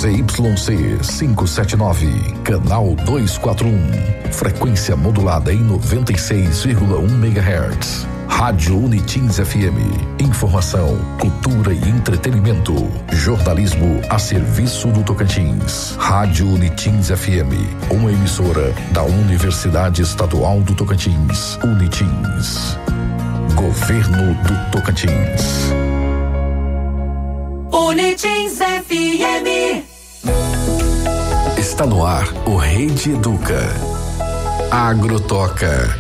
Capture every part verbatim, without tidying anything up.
Z Y C quinhentos e setenta e nove, canal duzentos e quarenta e um, frequência modulada em noventa e seis vírgula um megahertz. Rádio Unitins F M. Informação, cultura e entretenimento. Jornalismo a serviço do Tocantins. Rádio Unitins F M. Uma emissora da Universidade Estadual do Tocantins. Unitins. Governo do Tocantins. Unitins F M. Está no ar o Rede Educa. Agrotoca.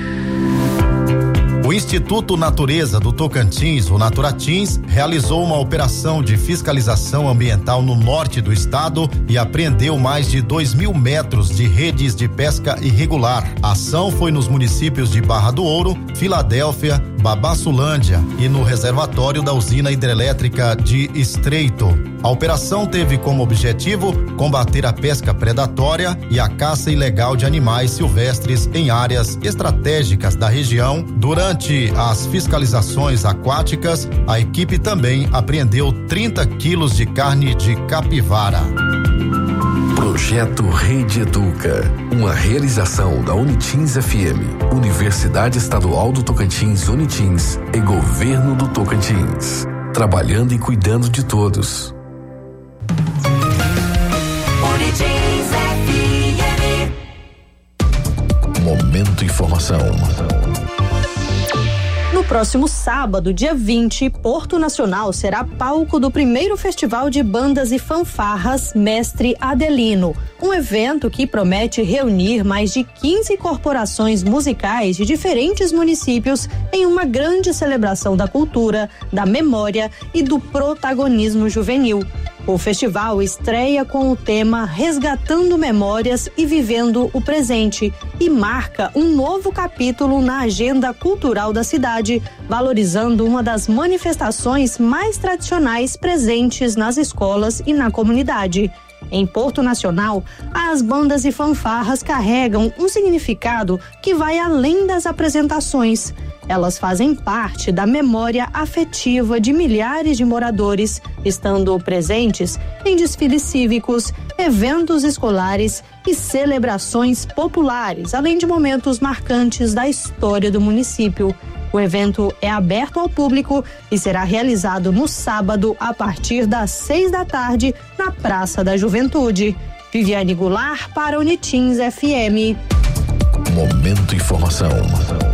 O Instituto Natureza do Tocantins, o Naturatins, realizou uma operação de fiscalização ambiental no norte do estado e apreendeu mais de dois mil metros de redes de pesca irregular. A ação foi nos municípios de Barra do Ouro, Filadélfia, Babassulândia e no reservatório da usina hidrelétrica de Estreito. A operação teve como objetivo combater a pesca predatória e a caça ilegal de animais silvestres em áreas estratégicas da região. Durante as fiscalizações aquáticas, a equipe também apreendeu trinta quilos de carne de capivara. Projeto Rede Educa, uma realização da Unitins F M, Universidade Estadual do Tocantins Unitins e Governo do Tocantins, trabalhando e cuidando de todos. Unitins F M. Momento Informação. No próximo sábado, dia vinte, Porto Nacional será palco do primeiro Festival de Bandas e Fanfarras Mestre Adelino, um evento que promete reunir mais de quinze corporações musicais de diferentes municípios em uma grande celebração da cultura, da memória e do protagonismo juvenil. O festival estreia com o tema Resgatando Memórias e Vivendo o Presente e marca um novo capítulo na agenda cultural da cidade, valorizando uma das manifestações mais tradicionais presentes nas escolas e na comunidade. Em Porto Nacional, as bandas e fanfarras carregam um significado que vai além das apresentações. Elas fazem parte da memória afetiva de milhares de moradores, estando presentes em desfiles cívicos, eventos escolares e celebrações populares, além de momentos marcantes da história do município. O evento é aberto ao público e será realizado no sábado a partir das seis da tarde na Praça da Juventude. Viviane Goulart para Unitins F M. Momento Informação.